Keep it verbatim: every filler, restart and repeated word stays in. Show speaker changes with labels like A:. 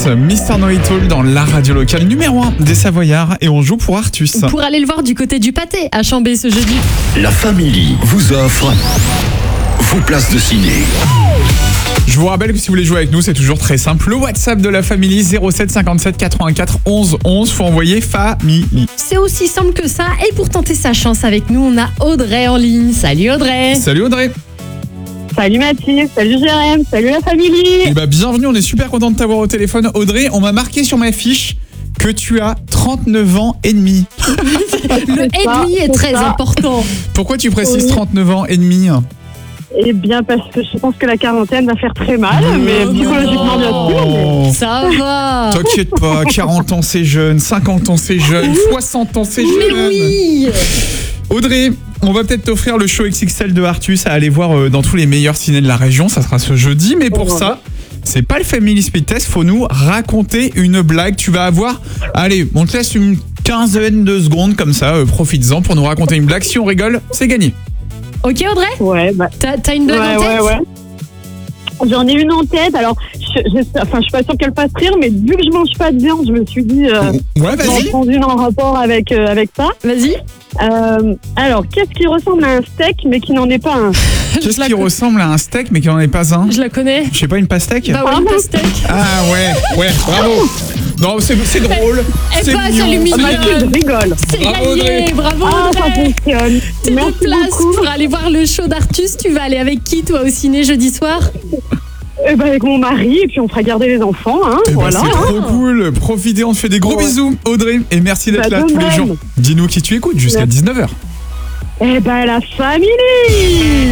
A: Mister No It All dans la radio locale numéro un des Savoyards et on joue pour Artus.
B: Pour aller le voir du côté du pâté à Chambé ce jeudi.
C: La Family vous offre vos places de ciné.
A: Je vous rappelle que si vous voulez jouer avec nous, c'est toujours très simple. Le WhatsApp de la Family, zéro sept cinquante-sept quatre-vingt-quatre onze onze. Faut envoyer Family.
B: C'est aussi simple que ça. Et pour tenter sa chance avec nous, on a Audrey en ligne. Salut Audrey.
A: Salut Audrey.
D: Salut Mathilde, salut Jérém, salut la Family.
A: Eh ben, bienvenue, on est super content de t'avoir au téléphone. Audrey, on m'a marqué sur ma fiche que tu as trente-neuf ans et demi.
B: Le et demi est très
D: ça.
B: important.
A: Pourquoi tu précises
D: Oui.
A: trente-neuf ans et demi?
D: Eh bien parce que je pense que la quarantaine va faire très mal, mais psychologiquement bien sûr. mais-
A: Oh.
B: Ça va.
A: T'inquiète pas, quarante ans c'est jeune, cinquante ans c'est jeune, soixante ans c'est
B: Mais
A: jeune.
B: oui.
A: Audrey, on va peut-être t'offrir le show X X L de Artus à aller voir euh, dans tous les meilleurs ciné de la région, ça sera ce jeudi, mais pour
D: Ouais.
A: ça, c'est pas le Family Speed Test, faut nous raconter une blague. Tu vas avoir, allez, on te laisse une quinzaine de secondes comme ça, euh, profites-en pour nous raconter une blague. Si on rigole, c'est gagné.
B: Ok Audrey,
D: Ouais, bah,
B: t'as, t'as une blague
D: ouais,
B: en tête?
D: ouais, ouais. J'en ai une en tête, alors je, je, enfin, je suis pas sûre qu'elle fasse rire, mais vu que je mange pas de viande, je me suis dit, euh,
A: Ouais,
D: j'en
A: vas-y.
D: prends une en rapport avec, euh, avec ça.
B: Vas-y.
D: Euh, alors, qu'est-ce qui ressemble à un steak, mais qui n'en est pas un?
A: Qu'est-ce
B: Je la
A: qui
B: co-
A: ressemble à un steak mais qui n'en est pas un?
B: Je la connais.
A: Je sais pas, une pastèque?
B: Bah ouais, une pastèque.
A: Ah ouais, ouais, bravo. Non, c'est c'est drôle,
B: Elle
A: c'est
B: passe à
A: mignon.
B: l'humiliation.
D: Ah, Mathilde rigole.
B: C'est
A: Bravo,
B: gagné.
A: Audrey.
B: Bravo
D: Ah, ça
B: Audrey.
D: fonctionne.
B: Tes deux
D: Merci
B: places
D: beaucoup.
B: pour aller voir le show d'Artus. Tu vas aller avec qui toi au ciné jeudi soir?
D: Eh ben, avec mon mari, et puis on fera garder les enfants, hein,
A: Eh ben,
D: voilà.
A: c'est
D: hein.
A: trop cool. Profitez, on te fait des gros
D: Ouais.
A: bisous, Audrey. Et merci d'être
D: Bah,
A: là
D: de
A: tous les
D: même.
A: jours. Dis-nous qui tu écoutes jusqu'à
D: Ouais.
A: dix-neuf heures.
D: Eh ben, la Family.